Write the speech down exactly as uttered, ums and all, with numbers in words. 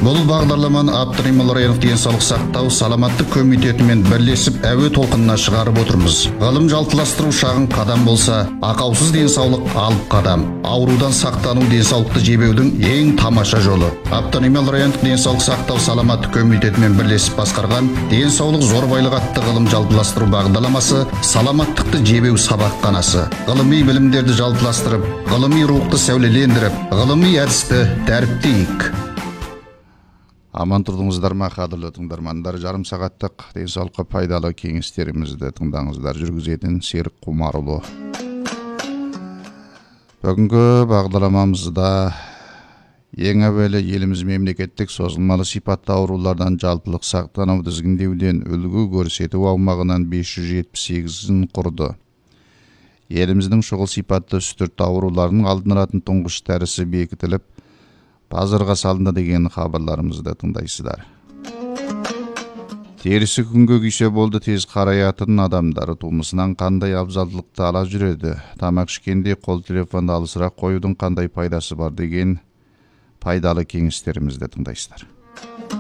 Бұл бағдарламаны Абдырайымов райондық денсаулық сақтау саламаттық комитетімен бірлесіп әуе толқынына шығарып отырмыз. Ғылым жалтыластыру шағын қадам болса, ақаусыз денсаулық алып қадам. Аурудан сақтану денсаулықты жебеудің ең тамаша жолы. Абдырайымов райондық денсаулық сақтау саламаттық комитетімен бірлесіп басқарған денсаулық зорбайлық атты ғылым жалтыластыру бағдарламасы саламаттықты жебеу сабақханасы. Ғылыми білімдерді жалтыластырып, ғылыми рухты сәулелендіріп, ғылыми әдісті дәріптейік. Аман тұрдыңыздар ма, қадірлі тыңдармандар. Жарым сағаттық денсаулыққа пайдалы кеңестерімізді тыңдаңыздар. Жүргізетін Серік Құмарұлы. Бүгінгі бағдарламамызда ең әуелі еліміз мемлекеттік созылмалы сипатты аурулардан жалпылық сақтану тізгіндеуден үлгі көрсету аумағынан бес жүз жетпіс сегізін құрды. Еліміздің шұғыл сипатты үстірт ауруларының алдын алатын тұңғыш дәрісі бекітіліп, базарға салынды деген хабарларымызды тыңдайсыздар. Терісі күнге күйсе болды тез қараятын адамдар тумысынан қандай абзалдылықты ала жүреді, тамақ ішкенде қол телефонды алысырақ қоюдың қандай пайдасы бар деген пайдалы кеңестерімізді тыңдайсыздар.